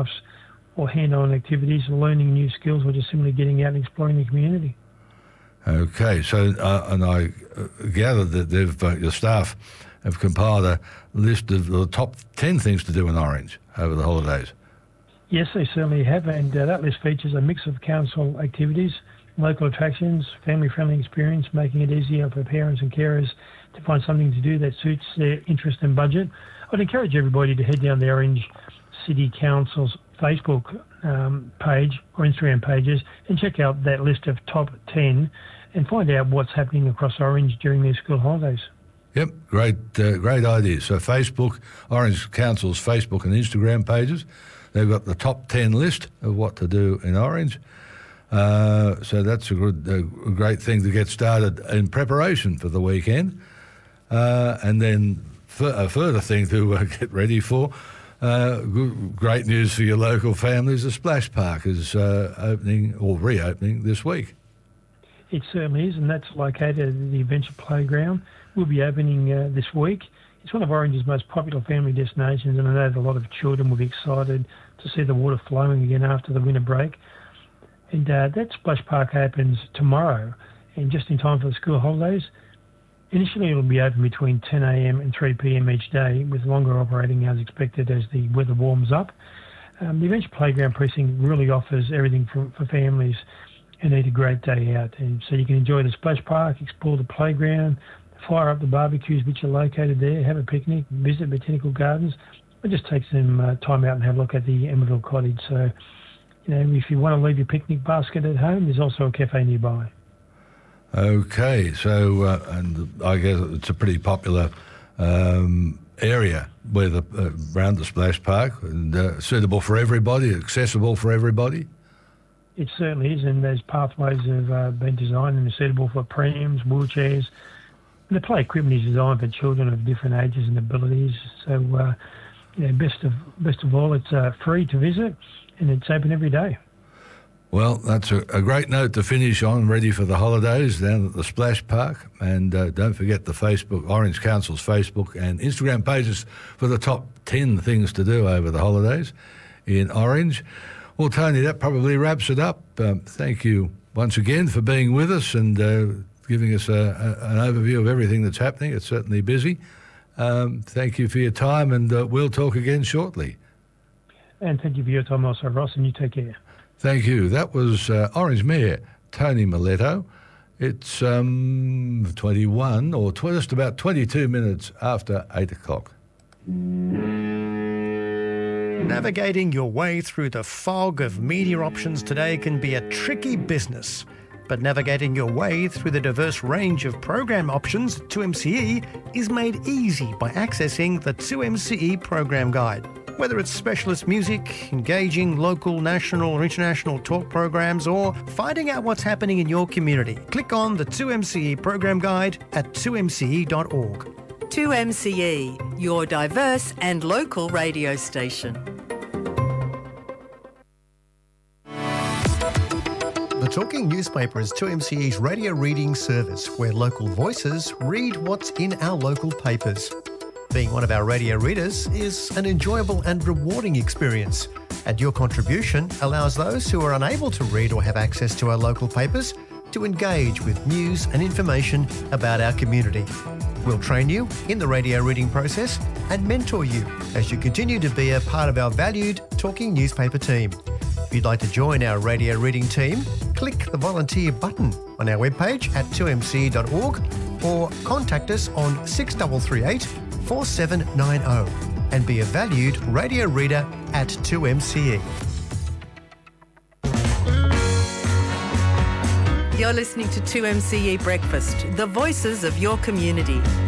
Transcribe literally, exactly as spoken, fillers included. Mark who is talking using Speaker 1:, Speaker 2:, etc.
Speaker 1: crafts or hand-on activities, learning new skills, or just simply getting out and exploring the community.
Speaker 2: Okay, so uh, and I gather that they've uh, your staff have compiled a list of the top ten things to do in Orange over the holidays.
Speaker 1: Yes, they certainly have, and uh, that list features a mix of council activities, local attractions, family-friendly experience, making it easier for parents and carers to find something to do that suits their interest and budget. I'd encourage everybody to head down the Orange City Council's Facebook um, page or Instagram pages and check out that list of top ten and find out what's happening across Orange during their school holidays.
Speaker 2: Yep, great uh, great idea. So Facebook, Orange Council's Facebook and Instagram pages, they've got the top ten list of what to do in Orange. Uh, so that's a, good, a great thing to get started in preparation for the weekend. Uh, and then f- a further thing to uh, get ready for, uh, g- great news for your local families, the Splash Park is uh, opening or reopening this week.
Speaker 1: It certainly is, and that's located at the Adventure Playground. We'll be opening uh, this week. It's one of Orange's most popular family destinations, and I know that a lot of children will be excited to see the water flowing again after the winter break. And uh, that Splash Park opens tomorrow, and just in time for the school holidays. Initially, it'll be open between ten a.m. and three p.m. each day, with longer operating hours expected as the weather warms up. Um, the Adventure Playground precinct really offers everything for, for families who need a great day out. And so you can enjoy the Splash Park, explore the playground, fire up the barbecues which are located there, have a picnic, visit botanical gardens, or just take some uh, time out and have a look at the Emerville Cottage. So, you know, if you want to leave your picnic basket at home, there's also a cafe nearby. Okay,
Speaker 2: so uh, and I guess it's a pretty popular um, area where the uh, around the Splash Park, and uh, suitable for everybody, accessible for everybody.
Speaker 1: It certainly is, and those pathways have uh, been designed and are suitable for prams, wheelchairs. And the play equipment is designed for children of different ages and abilities. So, uh, you know, best of best of all, it's uh, free to visit, and it's open every day.
Speaker 2: Well, that's a, a great note to finish on, ready for the holidays down at the Splash Park. And uh, don't forget the Facebook, Orange Council's Facebook and Instagram pages for the top ten things to do over the holidays in Orange. Well, Tony, that probably wraps it up. Um, thank you once again for being with us and uh, giving us a, a, an overview of everything that's happening. It's certainly busy. Um, thank you for your time, and uh, we'll talk again shortly.
Speaker 1: And thank you for your time also, Ross, and you take care.
Speaker 2: Thank you. That was uh, Orange Mayor Tony Miletto. It's um, twenty-one or tw- just about twenty-two minutes after eight o'clock.
Speaker 3: Navigating your way through the fog of media options today can be a tricky business. But navigating your way through the diverse range of program options at two M C E is made easy by accessing the two M C E Program Guide. Whether it's specialist music, engaging local, national or international talk programs, or finding out what's happening in your community, click on the two M C E Program Guide at two m c e dot org.
Speaker 4: two M C E, your diverse and local radio station.
Speaker 3: The Talking Newspaper is two M C E's radio reading service where local voices read what's in our local papers. Being one of our radio readers is an enjoyable and rewarding experience, and your contribution allows those who are unable to read or have access to our local papers to engage with news and information about our community. We'll train you in the radio reading process and mentor you as you continue to be a part of our valued Talking Newspaper team. If you'd like to join our radio reading team, click the volunteer button on our webpage at two m c e dot org or contact us on six three three eight, four seven nine zero and be a valued radio reader at two M C E.
Speaker 4: You're listening to two M C E Breakfast, the voices of your community.